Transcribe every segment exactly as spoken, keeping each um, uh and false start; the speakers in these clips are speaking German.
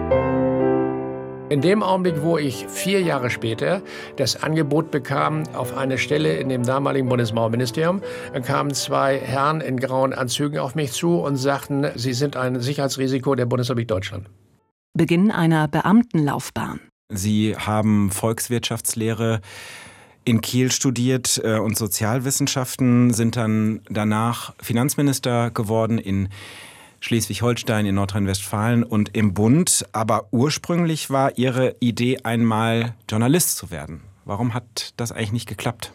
In dem Augenblick, wo ich vier Jahre später das Angebot bekam auf eine Stelle in dem damaligen Bundesmauerministerium, kamen zwei Herren in grauen Anzügen auf mich zu und sagten, Sie sind ein Sicherheitsrisiko der Bundesrepublik Deutschland. Beginn einer Beamtenlaufbahn. Sie haben Volkswirtschaftslehre in Kiel studiert und Sozialwissenschaften, sind dann danach Finanzminister geworden in Schleswig-Holstein, in Nordrhein-Westfalen und im Bund. Aber ursprünglich war Ihre Idee einmal, Journalist zu werden. Warum hat das eigentlich nicht geklappt?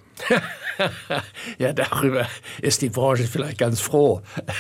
Ja, darüber ist die Branche vielleicht ganz froh.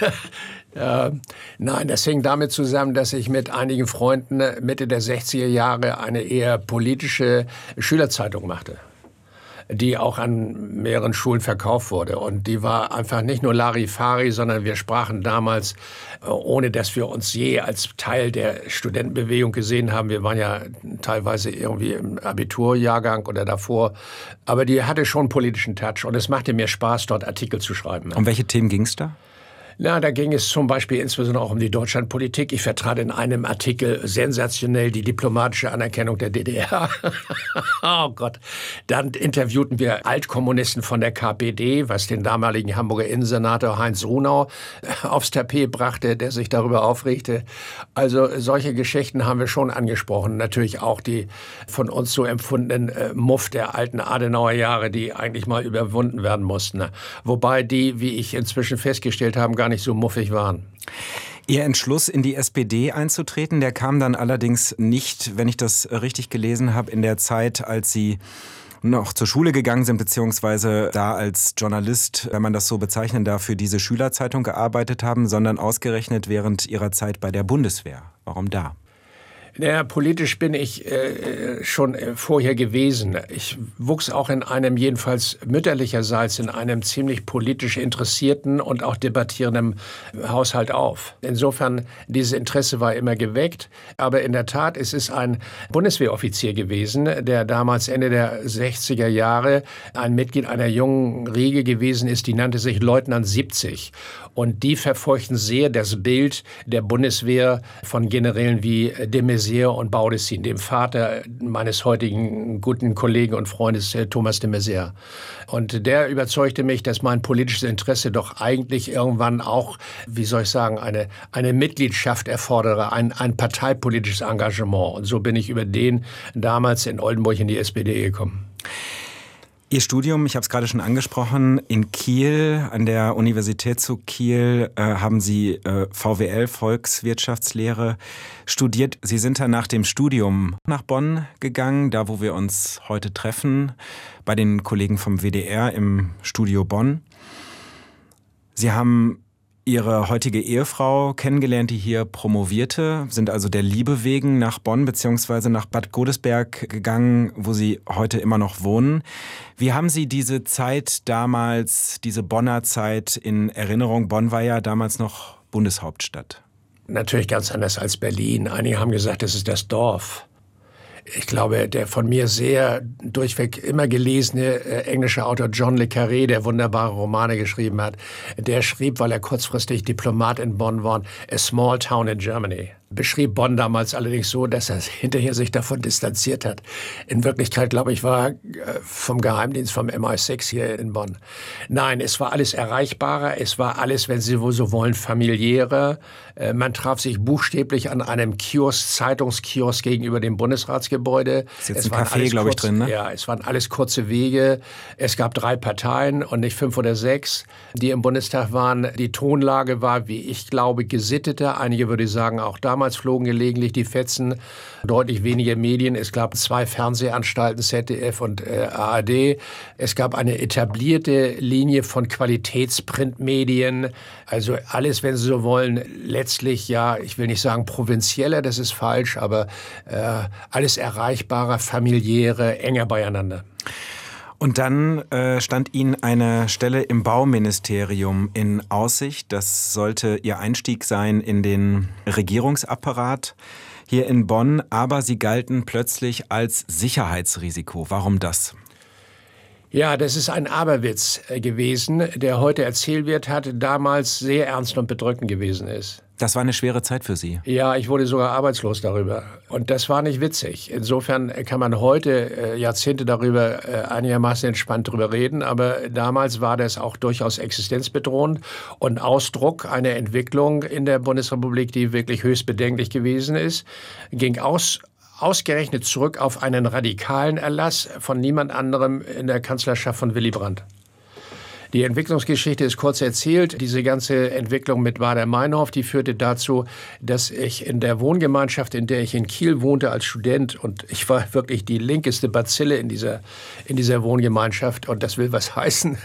äh, nein, das hing damit zusammen, dass ich mit einigen Freunden Mitte der sechziger Jahre eine eher politische Schülerzeitung machte, die auch an mehreren Schulen verkauft wurde. Und die war einfach nicht nur Larifari, sondern wir sprachen damals, ohne dass wir uns je als Teil der Studentenbewegung gesehen haben. Wir waren ja teilweise irgendwie im Abiturjahrgang oder davor. Aber die hatte schon einen politischen Touch. Und es machte mir Spaß, dort Artikel zu schreiben. Um welche Themen ging es da? Na, da ging es zum Beispiel insbesondere auch um die Deutschlandpolitik. Ich vertrat in einem Artikel sensationell die diplomatische Anerkennung der D D R. Oh Gott. Dann interviewten wir Altkommunisten von der K P D, was den damaligen Hamburger Innensenator Heinz Runau aufs Tapet brachte, der sich darüber aufregte. Also solche Geschichten haben wir schon angesprochen. Natürlich auch die von uns so empfundenen äh, Muff der alten Adenauer Jahre, die eigentlich mal überwunden werden mussten. Wobei die, wie ich inzwischen festgestellt habe, gar nicht so muffig waren. Ihr Entschluss, in die S P D einzutreten, der kam dann allerdings nicht, wenn ich das richtig gelesen habe, in der Zeit, als Sie noch zur Schule gegangen sind, beziehungsweise da als Journalist, wenn man das so bezeichnen darf, für diese Schülerzeitung gearbeitet haben, sondern ausgerechnet während Ihrer Zeit bei der Bundeswehr. Warum da? Naja, politisch bin ich äh, schon vorher gewesen. Ich wuchs auch in einem, jedenfalls mütterlicherseits, in einem ziemlich politisch interessierten und auch debattierenden Haushalt auf. Insofern, dieses Interesse war immer geweckt. Aber in der Tat, es ist ein Bundeswehroffizier gewesen, der damals Ende der sechziger Jahre ein Mitglied einer jungen Riege gewesen ist, die nannte sich Leutnant siebzig. Und die verfolgten sehr das Bild der Bundeswehr von Generälen wie de Maizière und Baudissin, dem Vater meines heutigen guten Kollegen und Freundes Thomas de Maizière. Und der überzeugte mich, dass mein politisches Interesse doch eigentlich irgendwann auch, wie soll ich sagen, eine, eine Mitgliedschaft erfordere, ein, ein parteipolitisches Engagement. Und so bin ich über den damals in Oldenburg in die S P D gekommen. Ihr Studium, ich habe es gerade schon angesprochen, in Kiel, an der Universität zu Kiel, äh, haben Sie äh, V W L, Volkswirtschaftslehre, studiert. Sie sind dann nach dem Studium nach Bonn gegangen, da wo wir uns heute treffen, bei den Kollegen vom W D R im Studio Bonn. Sie haben Ihre heutige Ehefrau kennengelernt, die hier promovierte, sind also der Liebe wegen nach Bonn bzw. nach Bad Godesberg gegangen, wo Sie heute immer noch wohnen. Wie haben Sie diese Zeit damals, diese Bonner Zeit in Erinnerung? Bonn war ja damals noch Bundeshauptstadt. Natürlich ganz anders als Berlin. Einige haben gesagt, das ist das Dorf. Ich glaube, der von mir sehr durchweg immer gelesene äh, englische Autor John le Carré, der wunderbare Romane geschrieben hat, der schrieb, weil er kurzfristig Diplomat in Bonn war, A Small Town in Germany. Beschrieb Bonn damals allerdings so, dass er hinterher sich davon distanziert hat. In Wirklichkeit, glaube ich, war er vom Geheimdienst, vom M I sechs hier in Bonn. Nein, es war alles erreichbarer, es war alles, wenn Sie wohl so wollen, familiärer. Man traf sich buchstäblich an einem Kiosk, Zeitungskiosk gegenüber dem Bundesratsgebäude. Ist jetzt ein Café, glaube ich, drin, ne? Ja, es waren alles kurze Wege. Es gab drei Parteien und nicht fünf oder sechs, die im Bundestag waren. Die Tonlage war, wie ich glaube, gesitteter. Einige würde sagen, auch damals flogen gelegentlich die Fetzen, deutlich weniger Medien. Es gab zwei Fernsehanstalten, Z D F und äh, A R D. Es gab eine etablierte Linie von Qualitätsprintmedien. Also alles, wenn Sie so wollen, letztlich, ja, ich will nicht sagen provinzieller, das ist falsch, aber äh, alles erreichbarer, familiärer, enger beieinander. Und dann äh, stand Ihnen eine Stelle im Bauministerium in Aussicht. Das sollte Ihr Einstieg sein in den Regierungsapparat hier in Bonn. Aber Sie galten plötzlich als Sicherheitsrisiko. Warum das? Ja, das ist ein Aberwitz gewesen, der heute erzählt wird, hat damals sehr ernst und bedrückend gewesen ist. Das war eine schwere Zeit für Sie. Ja, ich wurde sogar arbeitslos darüber. Und das war nicht witzig. Insofern kann man heute äh, Jahrzehnte darüber äh, einigermaßen entspannt drüber reden. Aber damals war das auch durchaus existenzbedrohend und Ausdruck einer Entwicklung in der Bundesrepublik, die wirklich höchst bedenklich gewesen ist, ging aus ausgerechnet zurück auf einen radikalen Erlass von niemand anderem in der Kanzlerschaft von Willy Brandt. Die Entwicklungsgeschichte ist kurz erzählt. Diese ganze Entwicklung mit Baader-Meinhof, die führte dazu, dass ich in der Wohngemeinschaft, in der ich in Kiel wohnte als Student, und ich war wirklich die linkeste Bazille in dieser, in dieser Wohngemeinschaft, und das will was heißen,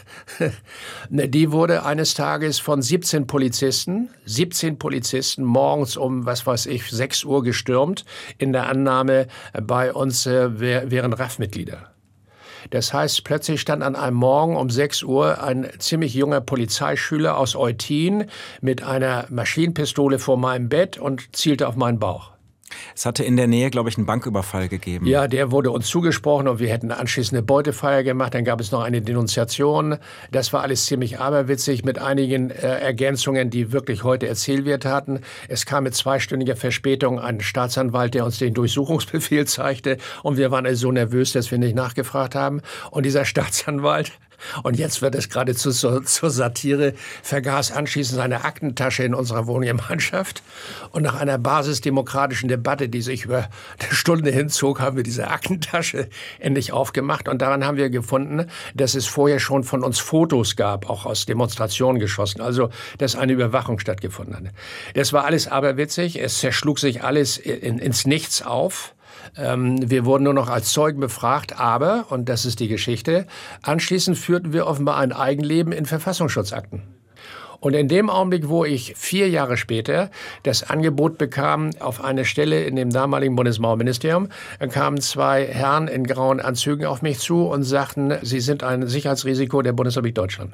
die wurde eines Tages von siebzehn Polizisten, siebzehn Polizisten morgens um, was weiß ich, sechs Uhr gestürmt, in der Annahme, bei uns äh, wären R A F-Mitglieder. Das heißt, plötzlich stand an einem Morgen um sechs Uhr ein ziemlich junger Polizeischüler aus Eutin mit einer Maschinenpistole vor meinem Bett und zielte auf meinen Bauch. Es hatte in der Nähe, glaube ich, einen Banküberfall gegeben. Ja, der wurde uns zugesprochen und wir hätten anschließend eine Beutefeier gemacht. Dann gab es noch eine Denunziation. Das war alles ziemlich aberwitzig mit einigen äh, Ergänzungen, die wirklich heute Erzählwert hatten. Es kam mit zweistündiger Verspätung ein Staatsanwalt, der uns den Durchsuchungsbefehl zeigte. Und wir waren also so nervös, dass wir nicht nachgefragt haben. Und dieser Staatsanwalt, und jetzt wird es geradezu zur, zur Satire, vergaß anschließend seine Aktentasche in unserer Wohngemeinschaft. Und nach einer basisdemokratischen Debatte, die sich über eine Stunde hinzog, haben wir diese Aktentasche endlich aufgemacht. Und daran haben wir gefunden, dass es vorher schon von uns Fotos gab, auch aus Demonstrationen geschossen. Also, dass eine Überwachung stattgefunden hat. Das war alles aberwitzig. Es zerschlug sich alles in, ins Nichts auf. Wir wurden nur noch als Zeugen befragt, aber, und das ist die Geschichte, anschließend führten wir offenbar ein Eigenleben in Verfassungsschutzakten. Und in dem Augenblick, wo ich vier Jahre später das Angebot bekam auf eine Stelle in dem damaligen Bundesmauerministerium, kamen zwei Herren in grauen Anzügen auf mich zu und sagten, sie sind ein Sicherheitsrisiko der Bundesrepublik Deutschland.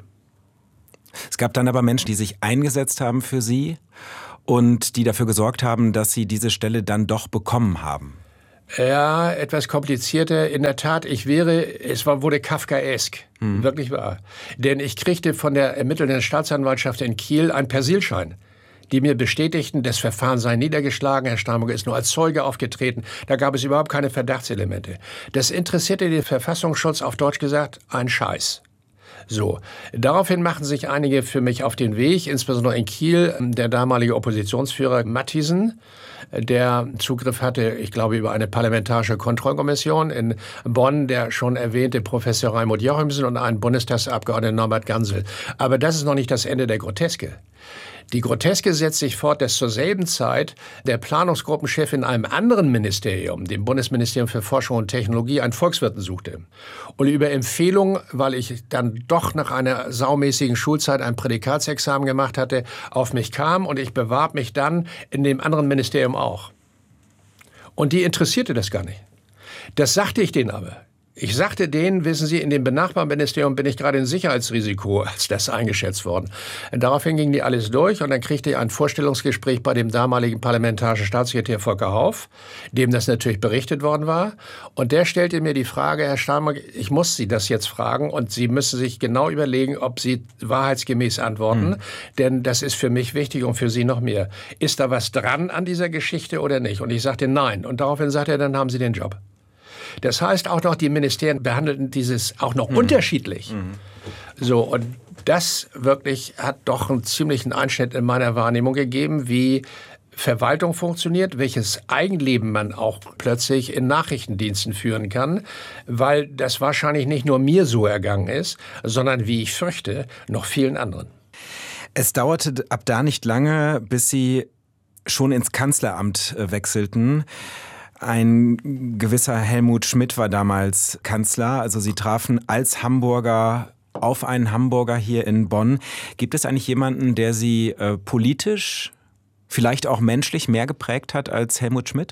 Es gab dann aber Menschen, die sich eingesetzt haben für Sie und die dafür gesorgt haben, dass Sie diese Stelle dann doch bekommen haben. Ja, etwas komplizierter. In der Tat, ich wäre, es war, wurde kafkaesk, hm. wirklich wahr. Denn ich kriegte von der ermittelnden Staatsanwaltschaft in Kiel einen Persilschein, die mir bestätigten, das Verfahren sei niedergeschlagen, Herr Steinbrück ist nur als Zeuge aufgetreten, da gab es überhaupt keine Verdachtselemente. Das interessierte den Verfassungsschutz, auf Deutsch gesagt, ein Scheiß. So, daraufhin machten sich einige für mich auf den Weg, insbesondere in Kiel, der damalige Oppositionsführer Mathiesen, der Zugriff hatte, ich glaube, über eine parlamentarische Kontrollkommission, in Bonn der schon erwähnte Professor Raimund Jochimsen und ein Bundestagsabgeordneter Norbert Gansel. Aber das ist noch nicht das Ende der Groteske. Die Groteske setzt sich fort, dass zur selben Zeit der Planungsgruppenchef in einem anderen Ministerium, dem Bundesministerium für Forschung und Technologie, einen Volkswirten suchte. Und über Empfehlung, weil ich dann doch nach einer saumäßigen Schulzeit ein Prädikatsexamen gemacht hatte, auf mich kam und ich bewarb mich dann in dem anderen Ministerium auch. Und die interessierte das gar nicht. Das sagte ich denen aber. Ich sagte denen, wissen Sie, in dem benachbarten Ministerium bin ich gerade in Sicherheitsrisiko als das eingeschätzt worden. Und daraufhin ging die alles durch und dann kriegte ich ein Vorstellungsgespräch bei dem damaligen parlamentarischen Staatssekretär Volker Hauff, dem das natürlich berichtet worden war. Und der stellte mir die Frage, Herr Steinbrück, ich muss Sie das jetzt fragen und Sie müssen sich genau überlegen, ob Sie wahrheitsgemäß antworten, mhm. denn das ist für mich wichtig und für Sie noch mehr. Ist da was dran an dieser Geschichte oder nicht? Und ich sagte nein. Und daraufhin sagte er, dann haben Sie den Job. Das heißt, auch noch die Ministerien behandelten dieses auch noch mhm. unterschiedlich. Mhm. So, und das wirklich hat doch einen ziemlichen Einschnitt in meiner Wahrnehmung gegeben, wie Verwaltung funktioniert, welches Eigenleben man auch plötzlich in Nachrichtendiensten führen kann, weil das wahrscheinlich nicht nur mir so ergangen ist, sondern, wie ich fürchte, noch vielen anderen. Es dauerte ab da nicht lange, bis Sie schon ins Kanzleramt wechselten. Ein gewisser Helmut Schmidt war damals Kanzler. Also Sie trafen als Hamburger auf einen Hamburger hier in Bonn. Gibt es eigentlich jemanden, der Sie äh, politisch, vielleicht auch menschlich mehr geprägt hat als Helmut Schmidt?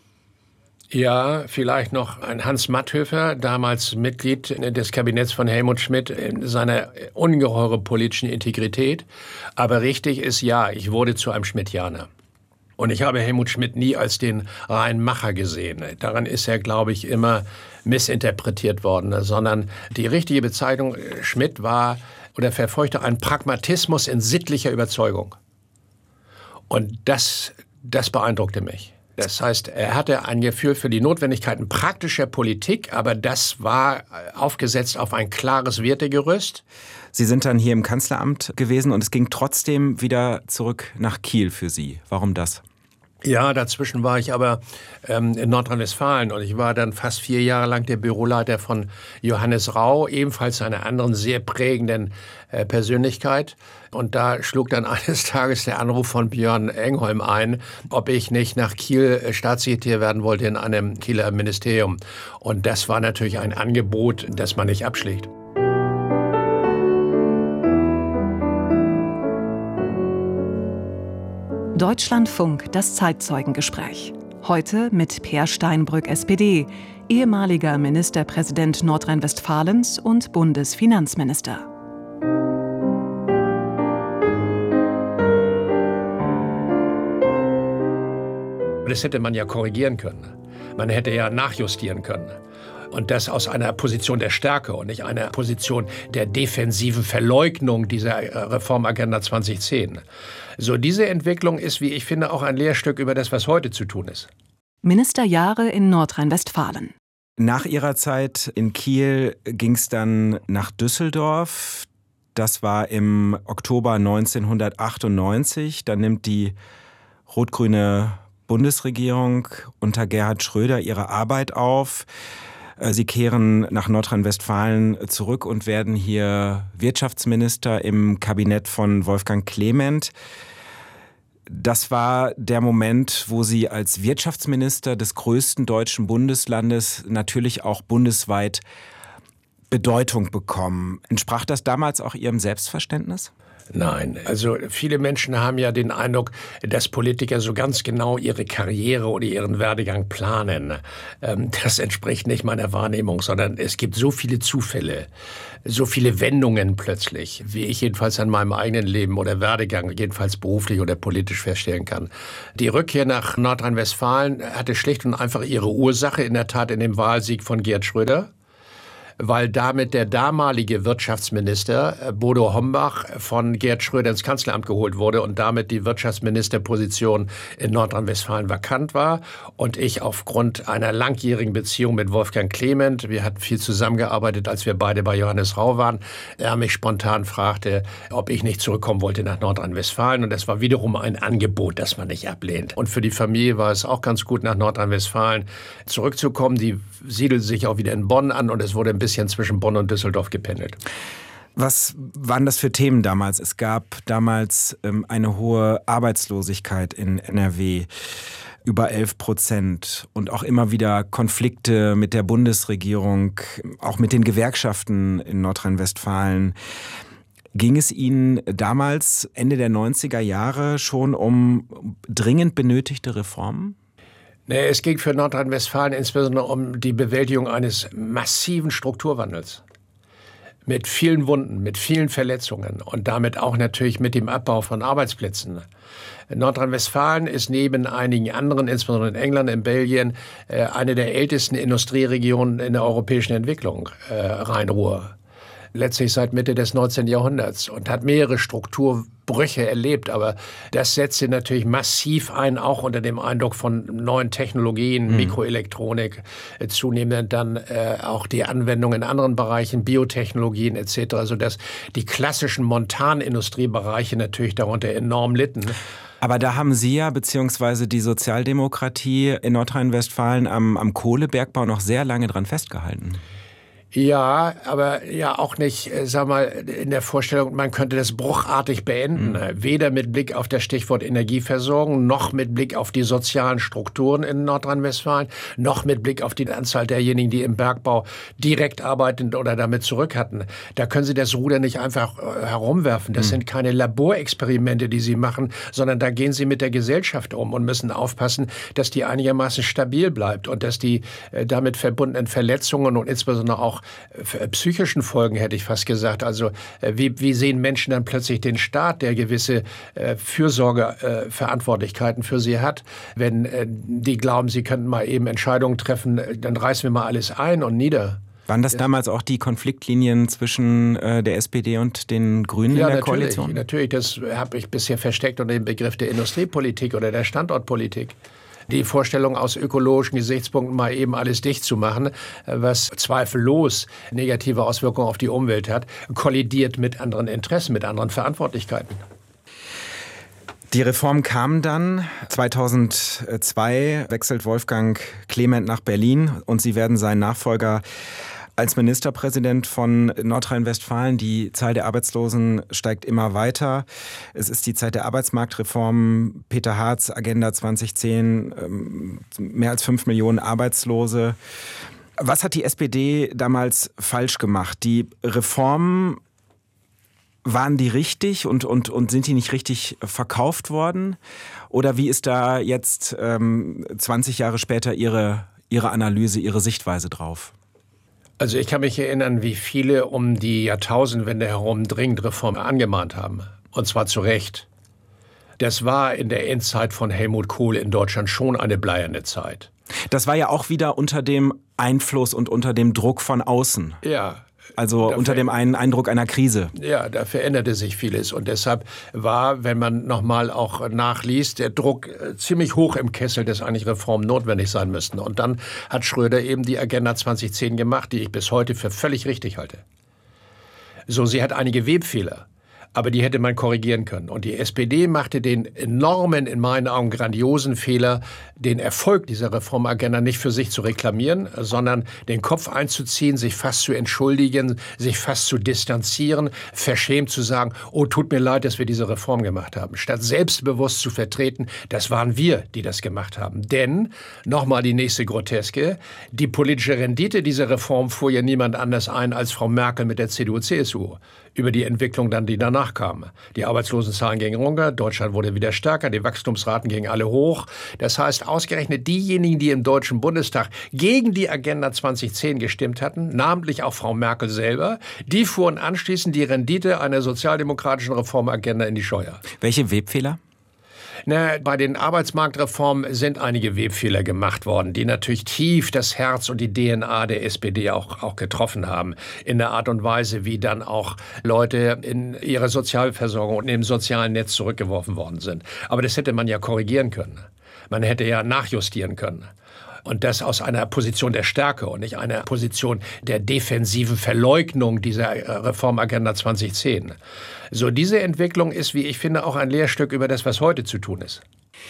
Ja, vielleicht noch ein Hans Matthöfer, damals Mitglied des Kabinetts von Helmut Schmidt, in seiner ungeheure politischen Integrität. Aber richtig ist, ja, ich wurde zu einem Schmidtianer. Und ich habe Helmut Schmidt nie als den reinen Macher gesehen. Daran ist er, glaube ich, immer missinterpretiert worden. Sondern die richtige Bezeichnung Schmidt war oder verfolgte einen Pragmatismus in sittlicher Überzeugung. Und das, das beeindruckte mich. Das heißt, er hatte ein Gefühl für die Notwendigkeiten praktischer Politik, aber das war aufgesetzt auf ein klares Wertegerüst. Sie sind dann hier im Kanzleramt gewesen und es ging trotzdem wieder zurück nach Kiel für Sie. Warum das? Ja, dazwischen war ich aber ähm, in Nordrhein-Westfalen und ich war dann fast vier Jahre lang der Büroleiter von Johannes Rau, ebenfalls einer anderen sehr prägenden äh, Persönlichkeit. Und da schlug dann eines Tages der Anruf von Björn Engholm ein, ob ich nicht nach Kiel Staatssekretär werden wollte in einem Kieler Ministerium. Und das war natürlich ein Angebot, das man nicht abschlägt. Deutschlandfunk, das Zeitzeugengespräch. Heute mit Peer Steinbrück, S P D, ehemaliger Ministerpräsident Nordrhein-Westfalens und Bundesfinanzminister. Das hätte man ja korrigieren können. Man hätte ja nachjustieren können. Und das aus einer Position der Stärke und nicht einer Position der defensiven Verleugnung dieser Reformagenda zwanzig zehn. So, diese Entwicklung ist, wie ich finde, auch ein Lehrstück über das, was heute zu tun ist. Ministerjahre in Nordrhein-Westfalen. Nach Ihrer Zeit in Kiel ging es dann nach Düsseldorf. Das war im Oktober neunzehnhundertachtundneunzig. Da nimmt die rot-grüne Bundesregierung unter Gerhard Schröder ihre Arbeit auf. Sie kehren nach Nordrhein-Westfalen zurück und werden hier Wirtschaftsminister im Kabinett von Wolfgang Clement. Das war der Moment, wo Sie als Wirtschaftsminister des größten deutschen Bundeslandes natürlich auch bundesweit Bedeutung bekommen. Entsprach das damals auch Ihrem Selbstverständnis? Nein, also viele Menschen haben ja den Eindruck, dass Politiker so ganz genau ihre Karriere oder ihren Werdegang planen. Das entspricht nicht meiner Wahrnehmung, sondern es gibt so viele Zufälle, so viele Wendungen plötzlich, wie ich jedenfalls an meinem eigenen Leben oder Werdegang, jedenfalls beruflich oder politisch feststellen kann. Die Rückkehr nach Nordrhein-Westfalen hatte schlicht und einfach ihre Ursache in der Tat in dem Wahlsieg von Gerd Schröder, weil damit der damalige Wirtschaftsminister Bodo Hombach von Gerd Schröder ins Kanzleramt geholt wurde und damit die Wirtschaftsministerposition in Nordrhein-Westfalen vakant war und ich aufgrund einer langjährigen Beziehung mit Wolfgang Clement, wir hatten viel zusammengearbeitet, als wir beide bei Johannes Rau waren, er mich spontan fragte, ob ich nicht zurückkommen wollte nach Nordrhein-Westfalen und das war wiederum ein Angebot, das man nicht ablehnt. Und für die Familie war es auch ganz gut, nach Nordrhein-Westfalen zurückzukommen. Die siedelte sich auch wieder in Bonn an und es wurde ein bisschen zwischen Bonn und Düsseldorf gependelt. Was waren das für Themen damals? Es gab damals ähm, eine hohe Arbeitslosigkeit in N R W, über elf Prozent und auch immer wieder Konflikte mit der Bundesregierung, auch mit den Gewerkschaften in Nordrhein-Westfalen. Ging es Ihnen damals, Ende der neunziger Jahre, schon um dringend benötigte Reformen? Nee, es ging für Nordrhein-Westfalen insbesondere um die Bewältigung eines massiven Strukturwandels. Mit vielen Wunden, mit vielen Verletzungen und damit auch natürlich mit dem Abbau von Arbeitsplätzen. Nordrhein-Westfalen ist neben einigen anderen, insbesondere in England, in Belgien, eine der ältesten Industrieregionen in der europäischen Entwicklung, Rhein-Ruhr. Letztlich seit Mitte des neunzehnten Jahrhunderts und hat mehrere Strukturbrüche erlebt. Aber das setzte natürlich massiv ein, auch unter dem Eindruck von neuen Technologien, mhm. Mikroelektronik, äh, zunehmend dann äh, auch die Anwendung in anderen Bereichen, Biotechnologien et cetera, sodass die klassischen Montanindustriebereiche natürlich darunter enorm litten. Aber da haben Sie ja, beziehungsweise die Sozialdemokratie in Nordrhein-Westfalen am, am Kohlebergbau noch sehr lange dran festgehalten. Ja, aber ja auch nicht, sag mal, in der Vorstellung, man könnte das bruchartig beenden. Mhm. Weder mit Blick auf das Stichwort Energieversorgung, noch mit Blick auf die sozialen Strukturen in Nordrhein-Westfalen, noch mit Blick auf die Anzahl derjenigen, die im Bergbau direkt arbeitend oder damit zurück hatten. Da können Sie das Ruder nicht einfach herumwerfen. Das mhm. sind keine Laborexperimente, die Sie machen, sondern da gehen Sie mit der Gesellschaft um und müssen aufpassen, dass die einigermaßen stabil bleibt und dass die damit verbundenen Verletzungen und insbesondere auch psychischen Folgen, hätte ich fast gesagt. Also wie, wie sehen Menschen dann plötzlich den Staat, der gewisse äh, Fürsorgeverantwortlichkeiten äh, für sie hat, wenn äh, die glauben, sie könnten mal eben Entscheidungen treffen, dann reißen wir mal alles ein und nieder. Waren das, das damals auch die Konfliktlinien zwischen äh, der S P D und den Grünen ja, in der natürlich, Koalition? Natürlich, das habe ich bisher versteckt unter dem Begriff der Industriepolitik oder der Standortpolitik. Die Vorstellung, aus ökologischen Gesichtspunkten mal eben alles dicht zu machen, was zweifellos negative Auswirkungen auf die Umwelt hat, kollidiert mit anderen Interessen, mit anderen Verantwortlichkeiten. Die Reform kam dann. zweitausendzwei wechselt Wolfgang Clement nach Berlin und Sie werden sein Nachfolger als Ministerpräsident von Nordrhein-Westfalen. Die Zahl der Arbeitslosen steigt immer weiter. Es ist die Zeit der Arbeitsmarktreform. Peter Hartz, Agenda zwanzig zehn, mehr als fünf Millionen Arbeitslose. Was hat die S P D damals falsch gemacht? Die Reformen, waren die richtig und, und, und sind die nicht richtig verkauft worden? Oder wie ist da jetzt ähm, zwanzig Jahre später Ihre, Ihre Analyse, Ihre Sichtweise drauf? Also ich kann mich erinnern, wie viele um die Jahrtausendwende herum dringend Reformen angemahnt haben. Und zwar zu Recht. Das war in der Endzeit von Helmut Kohl in Deutschland schon eine bleierne Zeit. Das war ja auch wieder unter dem Einfluss und unter dem Druck von außen. Ja. Also unter dem einen Eindruck einer Krise. Ja, da veränderte sich vieles. Und deshalb war, wenn man nochmal auch nachliest, der Druck ziemlich hoch im Kessel, dass eigentlich Reformen notwendig sein müssten. Und dann hat Schröder eben die Agenda zwanzig zehn gemacht, die ich bis heute für völlig richtig halte. So, sie hat einige Webfehler. Aber die hätte man korrigieren können. Und die S P D machte den enormen, in meinen Augen grandiosen Fehler, den Erfolg dieser Reformagenda nicht für sich zu reklamieren, sondern den Kopf einzuziehen, sich fast zu entschuldigen, sich fast zu distanzieren, verschämt zu sagen, oh, tut mir leid, dass wir diese Reform gemacht haben. Statt selbstbewusst zu vertreten, das waren wir, die das gemacht haben. Denn, nochmal die nächste Groteske, die politische Rendite dieser Reform fuhr ja niemand anders ein als Frau Merkel mit der C D U C S U. Über die Entwicklung dann, die danach kam. Die Arbeitslosenzahlen gingen runter, Deutschland wurde wieder stärker, die Wachstumsraten gingen alle hoch. Das heißt, ausgerechnet diejenigen, die im Deutschen Bundestag gegen die Agenda zwanzig zehn gestimmt hatten, namentlich auch Frau Merkel selber, die fuhren anschließend die Rendite einer sozialdemokratischen Reformagenda in die Scheuer. Welche Webfehler? Na, bei den Arbeitsmarktreformen sind einige Webfehler gemacht worden, die natürlich tief das Herz und die D N A der S P D auch, auch getroffen haben. In der Art und Weise, wie dann auch Leute in ihre Sozialversorgung und im sozialen Netz zurückgeworfen worden sind. Aber das hätte man ja korrigieren können. Man hätte ja nachjustieren können. Und das aus einer Position der Stärke und nicht einer Position der defensiven Verleugnung dieser Reformagenda zwanzig zehn. So, diese Entwicklung ist, wie ich finde, auch ein Lehrstück über das, was heute zu tun ist.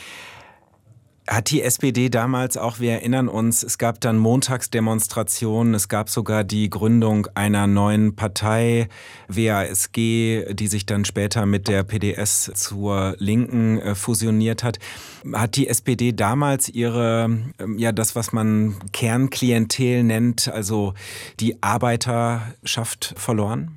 Hat die S P D damals auch, wir erinnern uns, es gab dann Montagsdemonstrationen, es gab sogar die Gründung einer neuen Partei, W A S G, die sich dann später mit der P D S zur Linken äh, fusioniert hat. Hat die S P D damals ihre, ähm, ja das, was man Kernklientel nennt, also die Arbeiterschaft verloren?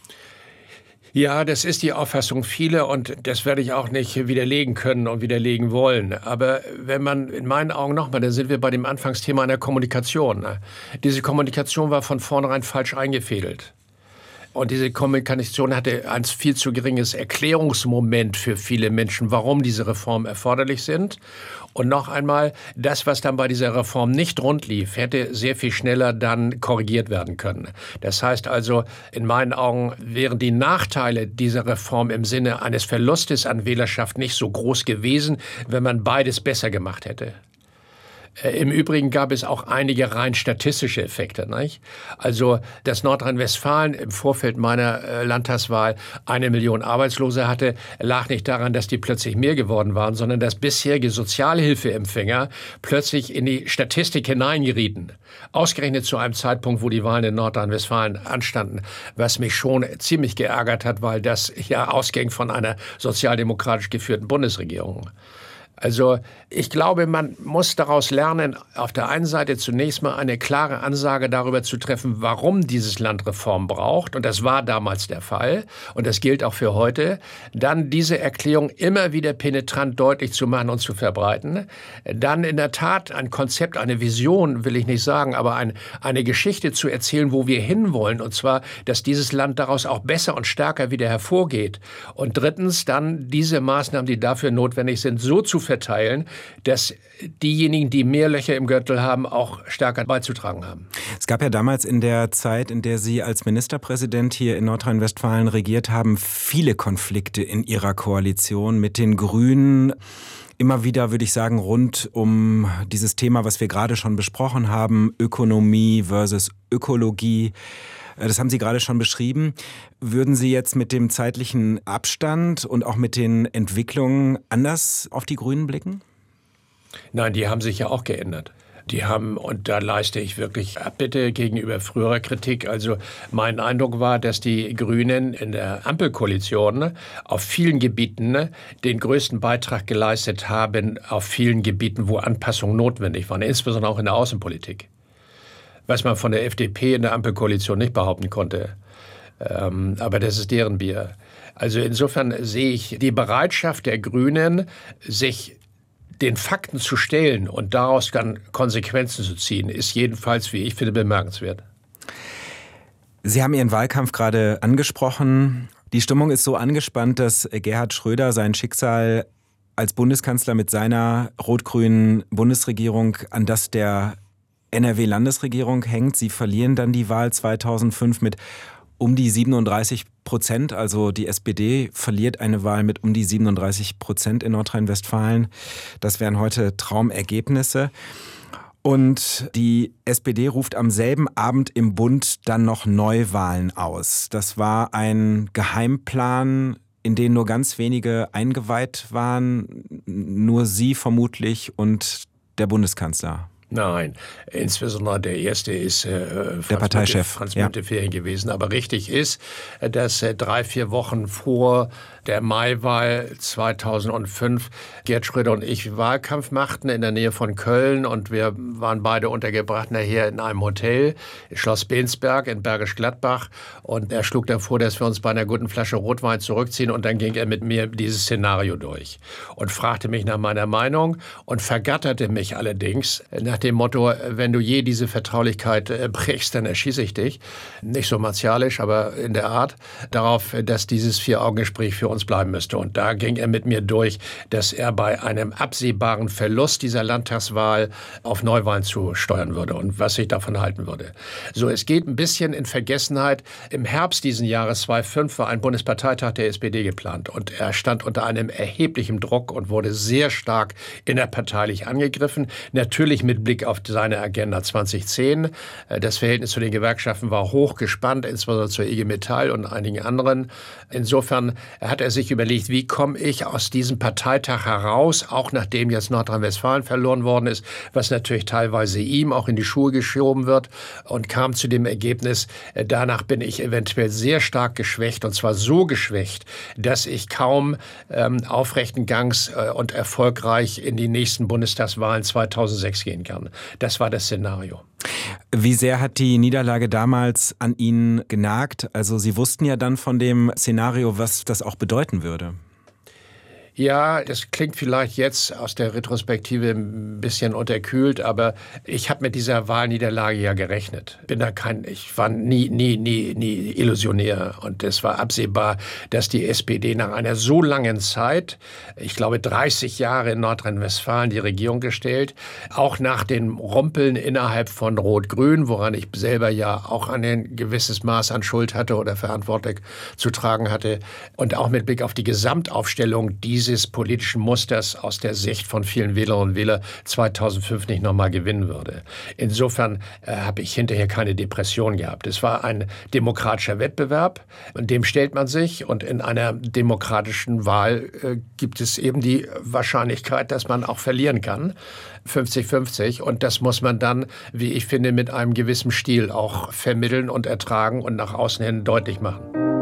Ja, das ist die Auffassung vieler und das werde ich auch nicht widerlegen können und widerlegen wollen. Aber wenn man in meinen Augen nochmal, da sind wir bei dem Anfangsthema einer Kommunikation. Diese Kommunikation war von vornherein falsch eingefädelt. Und diese Kommunikation hatte ein viel zu geringes Erklärungsmoment für viele Menschen, warum diese Reformen erforderlich sind. Und noch einmal, das, was dann bei dieser Reform nicht rund lief, hätte sehr viel schneller dann korrigiert werden können. Das heißt also, in meinen Augen wären die Nachteile dieser Reform im Sinne eines Verlustes an Wählerschaft nicht so groß gewesen, wenn man beides besser gemacht hätte. Im Übrigen gab es auch einige rein statistische Effekte, nicht? Also, dass Nordrhein-Westfalen im Vorfeld meiner Landtagswahl eine Million Arbeitslose hatte, lag nicht daran, dass die plötzlich mehr geworden waren, sondern dass bisherige Sozialhilfeempfänger plötzlich in die Statistik hineingerieten. Ausgerechnet zu einem Zeitpunkt, wo die Wahlen in Nordrhein-Westfalen anstanden, was mich schon ziemlich geärgert hat, weil das ja ausging von einer sozialdemokratisch geführten Bundesregierung. Also ich glaube, man muss daraus lernen, auf der einen Seite zunächst mal eine klare Ansage darüber zu treffen, warum dieses Land Reform braucht. Und das war damals der Fall. Und das gilt auch für heute. Dann diese Erklärung immer wieder penetrant deutlich zu machen und zu verbreiten. Dann in der Tat ein Konzept, eine Vision, will ich nicht sagen, aber ein, eine Geschichte zu erzählen, wo wir hinwollen. Und zwar, dass dieses Land daraus auch besser und stärker wieder hervorgeht. Und drittens dann diese Maßnahmen, die dafür notwendig sind, so zu verteilen, dass diejenigen, die mehr Löcher im Gürtel haben, auch stärker beizutragen haben. Es gab ja damals in der Zeit, in der Sie als Ministerpräsident hier in Nordrhein-Westfalen regiert haben, viele Konflikte in Ihrer Koalition mit den Grünen. Immer wieder, würde ich sagen, rund um dieses Thema, was wir gerade schon besprochen haben, Ökonomie versus Ökologie. Das haben Sie gerade schon beschrieben. Würden Sie jetzt mit dem zeitlichen Abstand und auch mit den Entwicklungen anders auf die Grünen blicken? Nein, die haben sich ja auch geändert. Die haben, und da leiste ich wirklich Abbitte gegenüber früherer Kritik. Also mein Eindruck war, dass die Grünen in der Ampelkoalition auf vielen Gebieten den größten Beitrag geleistet haben, auf vielen Gebieten, wo Anpassungen notwendig waren, insbesondere auch in der Außenpolitik. Was man von der F D P in der Ampelkoalition nicht behaupten konnte. Ähm, aber das ist deren Bier. Also insofern sehe ich die Bereitschaft der Grünen, sich den Fakten zu stellen und daraus dann Konsequenzen zu ziehen, ist jedenfalls, wie ich finde, bemerkenswert. Sie haben Ihren Wahlkampf gerade angesprochen. Die Stimmung ist so angespannt, dass Gerhard Schröder sein Schicksal als Bundeskanzler mit seiner rot-grünen Bundesregierung an das der N R W-Landesregierung hängt. Sie verlieren dann die Wahl zweitausendfünf mit um die siebenunddreißig Prozent. Also die S P D verliert eine Wahl mit um die siebenunddreißig Prozent in Nordrhein-Westfalen. Das wären heute Traumergebnisse. Und die S P D ruft am selben Abend im Bund dann noch Neuwahlen aus. Das war ein Geheimplan, in den nur ganz wenige eingeweiht waren. Nur Sie vermutlich und der Bundeskanzler. Nein, insbesondere der erste ist äh, Franz der Parteichef Franz ja. Müntefering gewesen. Aber richtig ist, dass äh, drei, vier Wochen vor der Maiwahl zweitausendfünf Gerd Schröder und ich Wahlkampf machten in der Nähe von Köln und wir waren beide untergebracht nachher in einem Hotel, Schloss Bensberg in Bergisch Gladbach, und er schlug dann vor, dass wir uns bei einer guten Flasche Rotwein zurückziehen, und dann ging er mit mir dieses Szenario durch und fragte mich nach meiner Meinung und vergatterte mich allerdings nach dem Motto, wenn du je diese Vertraulichkeit äh, brichst, dann erschieße ich dich. Nicht so martialisch, aber in der Art, darauf, dass dieses Vier-Augen-Gespräch für uns bleiben müsste. Und da ging er mit mir durch, dass er bei einem absehbaren Verlust dieser Landtagswahl auf Neuwahlen zusteuern würde und was ich davon halten würde. So, es geht ein bisschen in Vergessenheit. Im Herbst diesen Jahres zweitausendfünf war ein Bundesparteitag der S P D geplant und er stand unter einem erheblichen Druck und wurde sehr stark innerparteilich angegriffen. Natürlich mit Blick auf seine Agenda zweitausendzehn. Das Verhältnis zu den Gewerkschaften war hochgespannt, insbesondere zur I G Metall und einigen anderen. Insofern hat er sich überlegt, wie komme ich aus diesem Parteitag heraus, auch nachdem jetzt Nordrhein-Westfalen verloren worden ist, was natürlich teilweise ihm auch in die Schuhe geschoben wird, und kam zu dem Ergebnis, danach bin ich eventuell sehr stark geschwächt, und zwar so geschwächt, dass ich kaum ähm, aufrechten Gangs äh, und erfolgreich in die nächsten Bundestagswahlen zweitausendsechs gehen kann. Das war das Szenario. Wie sehr hat die Niederlage damals an Ihnen genagt? Also Sie wussten ja dann von dem Szenario, was das auch bedeuten würde. Ja, das klingt vielleicht jetzt aus der Retrospektive ein bisschen unterkühlt, aber ich habe mit dieser Wahlniederlage ja gerechnet. Bin da kein, ich war nie, nie, nie, nie illusionär, und es war absehbar, dass die S P D nach einer so langen Zeit, ich glaube dreißig Jahre in Nordrhein-Westfalen, die Regierung gestellt, auch nach den Rumpeln innerhalb von Rot-Grün, woran ich selber ja auch ein gewisses Maß an Schuld hatte oder Verantwortung zu tragen hatte, und auch mit Blick auf die Gesamtaufstellung dieses dieses politischen Musters aus der Sicht von vielen Wählerinnen und Wählern zweitausendfünf nicht nochmal gewinnen würde. Insofern äh, habe ich hinterher keine Depression gehabt. Es war ein demokratischer Wettbewerb, und dem stellt man sich, und in einer demokratischen Wahl äh, gibt es eben die Wahrscheinlichkeit, dass man auch verlieren kann. fünfzig fünfzig, und das muss man dann, wie ich finde, mit einem gewissen Stil auch vermitteln und ertragen und nach außen hin deutlich machen.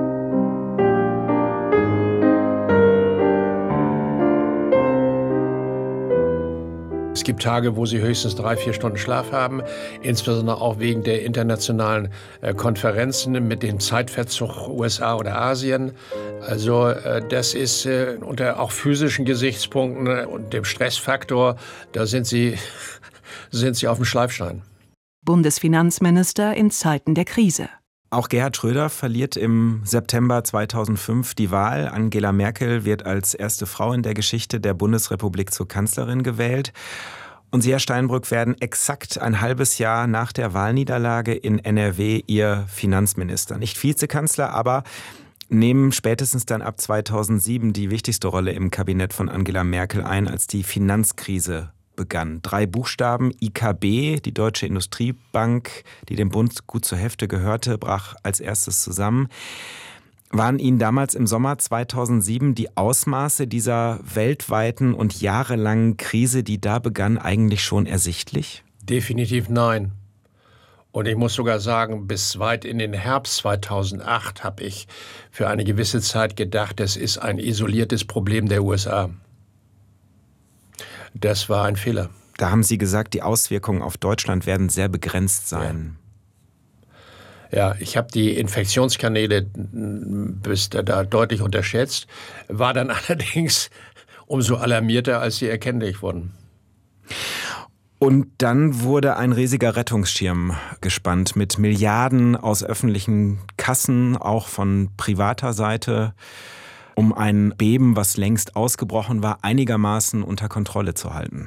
Es gibt Tage, wo Sie höchstens drei, vier Stunden Schlaf haben, insbesondere auch wegen der internationalen äh, Konferenzen mit dem Zeitverzug U S A oder Asien. Also äh, das ist äh, unter auch physischen Gesichtspunkten äh, und dem Stressfaktor, da sind Sie, sind Sie auf dem Schleifstein. Bundesfinanzminister in Zeiten der Krise. Auch Gerhard Schröder verliert im September zweitausendfünf die Wahl. Angela Merkel wird als erste Frau in der Geschichte der Bundesrepublik zur Kanzlerin gewählt. Und Sie, Herr Steinbrück, werden exakt ein halbes Jahr nach der Wahlniederlage in N R W Ihr Finanzminister. Nicht Vizekanzler, aber nehmen spätestens dann ab zweitausendsieben die wichtigste Rolle im Kabinett von Angela Merkel ein, als die Finanzkrise begann. Drei Buchstaben, I K B, die Deutsche Industriebank, die dem Bund gut zur Hälfte gehörte, brach als erstes zusammen. Waren Ihnen damals im Sommer zweitausendsieben die Ausmaße dieser weltweiten und jahrelangen Krise, die da begann, eigentlich schon ersichtlich? Definitiv nein. Und ich muss sogar sagen, bis weit in den Herbst zweitausendacht habe ich für eine gewisse Zeit gedacht, das ist ein isoliertes Problem der U S A. Das war ein Fehler. Da haben Sie gesagt, die Auswirkungen auf Deutschland werden sehr begrenzt sein. Ja, ja, ich habe die Infektionskanäle bis da, da deutlich unterschätzt, war dann allerdings umso alarmierter, als sie erkenntlich wurden. Und dann wurde ein riesiger Rettungsschirm gespannt mit Milliarden aus öffentlichen Kassen, auch von privater Seite, um ein Beben, was längst ausgebrochen war, einigermaßen unter Kontrolle zu halten.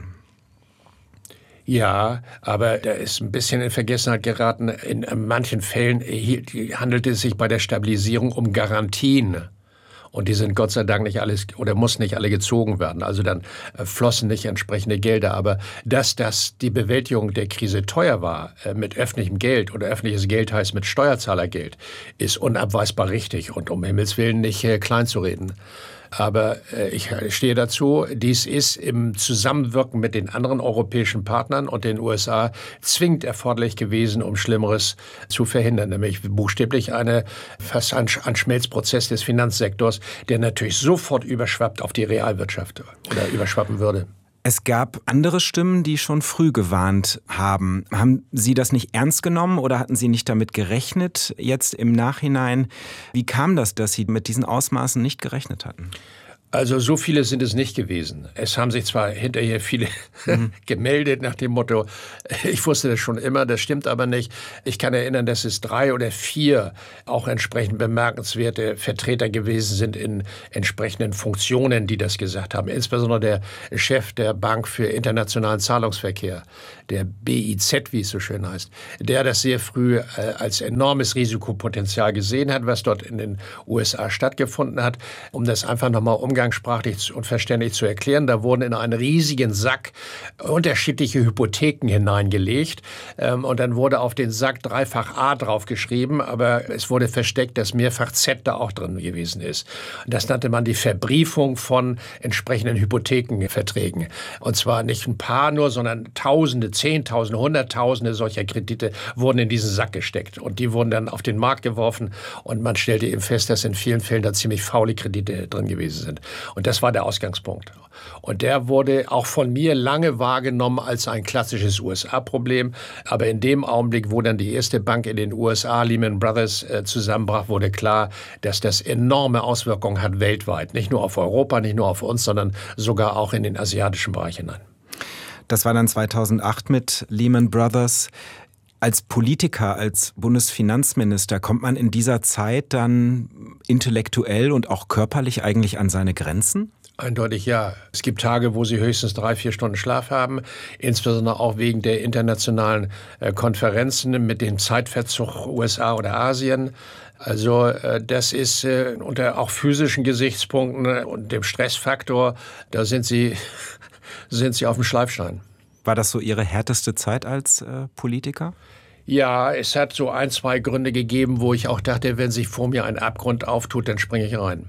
Ja, aber da ist ein bisschen in Vergessenheit geraten. In manchen Fällen handelt es sich bei der Stabilisierung um Garantien. Und die sind Gott sei Dank nicht alles oder muss nicht alle gezogen werden. Also dann äh, flossen nicht entsprechende Gelder. Aber dass das die Bewältigung der Krise teuer war äh, mit öffentlichem Geld oder öffentliches Geld heißt mit Steuerzahlergeld, ist unabweisbar richtig und um Himmels Willen nicht äh, klein zu reden. Aber äh, ich stehe dazu, dies ist im Zusammenwirken mit den anderen europäischen Partnern und den U S A zwingend erforderlich gewesen, um Schlimmeres zu verhindern. Nämlich buchstäblich eine, fast ein, ein Schmelzprozess des Finanzsektors, der natürlich sofort überschwappt auf die Realwirtschaft oder überschwappen würde. Es gab andere Stimmen, die schon früh gewarnt haben. Haben Sie das nicht ernst genommen oder hatten Sie nicht damit gerechnet jetzt im Nachhinein? Wie kam das, dass Sie mit diesen Ausmaßen nicht gerechnet hatten? Also so viele sind es nicht gewesen. Es haben sich zwar hinterher viele mhm. gemeldet nach dem Motto, ich wusste das schon immer, das stimmt aber nicht. Ich kann erinnern, dass es drei oder vier auch entsprechend bemerkenswerte Vertreter gewesen sind in entsprechenden Funktionen, die das gesagt haben. Insbesondere der Chef der Bank für internationalen Zahlungsverkehr, der B I Z, wie es so schön heißt, der das sehr früh äh, als enormes Risikopotenzial gesehen hat, was dort in den U S A stattgefunden hat. Um das einfach nochmal umgangssprachlich und verständlich zu erklären, da wurden in einen riesigen Sack unterschiedliche Hypotheken hineingelegt ähm, und dann wurde auf den Sack dreifach A draufgeschrieben, aber es wurde versteckt, dass mehrfach Z da auch drin gewesen ist. Und das nannte man die Verbriefung von entsprechenden Hypothekenverträgen. Und zwar nicht ein paar nur, sondern Tausende, Zehntausende, Hunderttausende solcher Kredite wurden in diesen Sack gesteckt. Und die wurden dann auf den Markt geworfen und man stellte eben fest, dass in vielen Fällen da ziemlich faule Kredite drin gewesen sind. Und das war der Ausgangspunkt. Und der wurde auch von mir lange wahrgenommen als ein klassisches U S A-Problem. Aber in dem Augenblick, wo dann die erste Bank in den U S A, Lehman Brothers, äh, zusammenbrach, wurde klar, dass das enorme Auswirkungen hat weltweit. Nicht nur auf Europa, nicht nur auf uns, sondern sogar auch in den asiatischen Bereich hinein. Das war dann zweitausendacht mit Lehman Brothers. Als Politiker, als Bundesfinanzminister, kommt man in dieser Zeit dann intellektuell und auch körperlich eigentlich an seine Grenzen? Eindeutig ja. Es gibt Tage, wo Sie höchstens drei, vier Stunden Schlaf haben, insbesondere auch wegen der internationalen äh, Konferenzen mit dem Zeitverzug U S A oder Asien. Also äh, das ist äh, unter auch physischen Gesichtspunkten und dem Stressfaktor, da sind Sie, sind Sie auf dem Schleifstein. War das so Ihre härteste Zeit als äh, Politiker? Ja, es hat so ein, zwei Gründe gegeben, wo ich auch dachte, wenn sich vor mir ein Abgrund auftut, dann springe ich rein.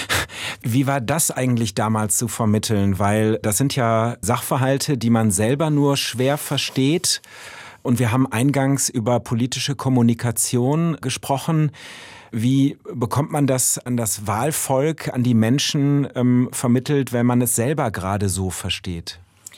Wie war das eigentlich damals zu vermitteln? Weil das sind ja Sachverhalte, die man selber nur schwer versteht. Und wir haben eingangs über politische Kommunikation gesprochen. Wie bekommt man das an das Wahlvolk, an die Menschen ähm, vermittelt, wenn man es selber gerade so versteht?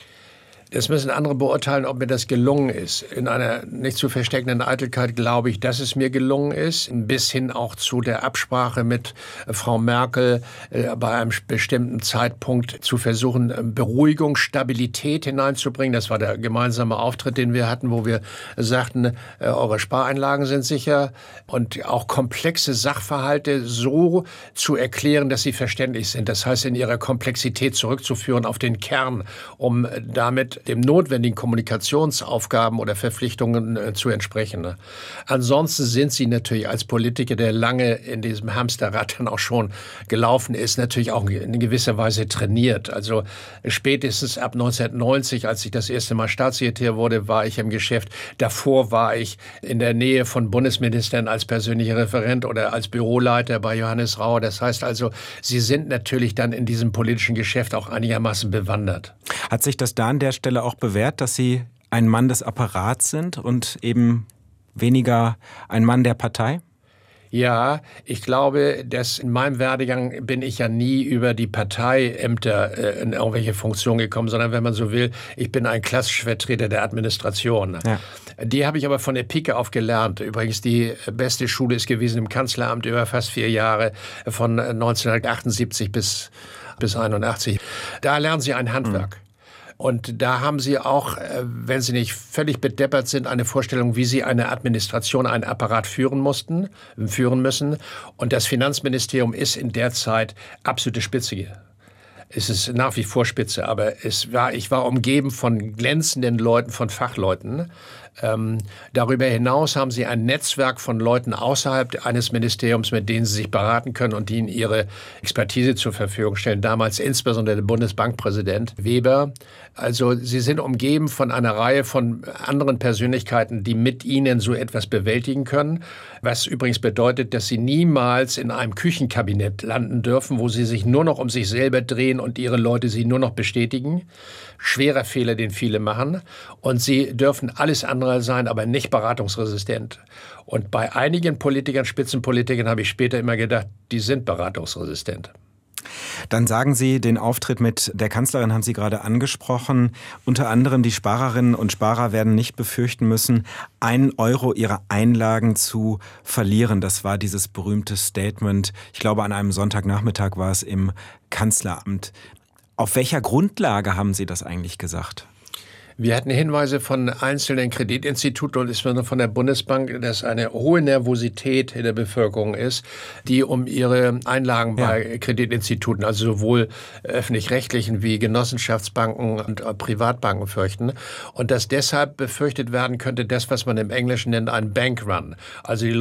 Das müssen andere beurteilen, ob mir das gelungen ist. In einer nicht zu versteckenden Eitelkeit glaube ich, dass es mir gelungen ist. Bis hin auch zu der Absprache mit Frau Merkel äh, bei einem bestimmten Zeitpunkt zu versuchen, Beruhigung, Stabilität hineinzubringen. Das war der gemeinsame Auftritt, den wir hatten, wo wir sagten, äh, eure Spareinlagen sind sicher. Und auch komplexe Sachverhalte so zu erklären, dass sie verständlich sind. Das heißt, in ihrer Komplexität zurückzuführen auf den Kern, um damit dem notwendigen Kommunikationsaufgaben oder Verpflichtungen äh, zu entsprechen. Ne? Ansonsten sind sie natürlich als Politiker, der lange in diesem Hamsterrad dann auch schon gelaufen ist, natürlich auch in gewisser Weise trainiert. Also spätestens ab neunzehnhundertneunzig, als ich das erste Mal Staatssekretär wurde, war ich im Geschäft. Davor war ich in der Nähe von Bundesministern als persönlicher Referent oder als Büroleiter bei Johannes Rau. Das heißt also, sie sind natürlich dann in diesem politischen Geschäft auch einigermaßen bewandert. Hat sich das da an der Stelle auch bewährt, dass Sie ein Mann des Apparats sind und eben weniger ein Mann der Partei? Ja, ich glaube, dass in meinem Werdegang bin ich ja nie über die Parteiämter äh, in irgendwelche Funktionen gekommen, sondern wenn man so will, ich bin ein klassischer Vertreter der Administration. Ja. Die habe ich aber von der Pike auf gelernt. Übrigens, die beste Schule ist gewesen im Kanzleramt über fast vier Jahre, von neunzehnhundertachtundsiebzig bis, bis einundachtzig. Da lernen Sie ein Handwerk. Mhm. Und da haben Sie auch, wenn Sie nicht völlig bedeppert sind, eine Vorstellung, wie Sie eine Administration, einen Apparat führen mussten, führen müssen. Und das Finanzministerium ist in der Zeit absolute Spitze. Es ist nach wie vor Spitze, aber es war, ich war umgeben von glänzenden Leuten, von Fachleuten. Ähm, darüber hinaus haben sie ein Netzwerk von Leuten außerhalb eines Ministeriums, mit denen sie sich beraten können und die ihnen ihre Expertise zur Verfügung stellen. Damals insbesondere der Bundesbankpräsident Weber. Also sie sind umgeben von einer Reihe von anderen Persönlichkeiten, die mit ihnen so etwas bewältigen können. Was übrigens bedeutet, dass sie niemals in einem Küchenkabinett landen dürfen, wo sie sich nur noch um sich selber drehen und ihre Leute sie nur noch bestätigen. Schwerer Fehler, den viele machen. Und sie dürfen alles andere sein, aber nicht beratungsresistent. Und bei einigen Politikern, Spitzenpolitikern, habe ich später immer gedacht, die sind beratungsresistent. Dann sagen Sie, den Auftritt mit der Kanzlerin haben Sie gerade angesprochen. Unter anderem die Sparerinnen und Sparer werden nicht befürchten müssen, einen Euro ihrer Einlagen zu verlieren. Das war dieses berühmte Statement. Ich glaube, an einem Sonntagnachmittag war es im Kanzleramt. Auf welcher Grundlage haben Sie das eigentlich gesagt? Wir hatten Hinweise von einzelnen Kreditinstituten und insbesondere von der Bundesbank, dass eine hohe Nervosität in der Bevölkerung ist, die um ihre Einlagen ja. bei Kreditinstituten, also sowohl öffentlich-rechtlichen wie Genossenschaftsbanken und Privatbanken fürchten. Und dass deshalb befürchtet werden könnte, das, was man im Englischen nennt, ein Bankrun. Also die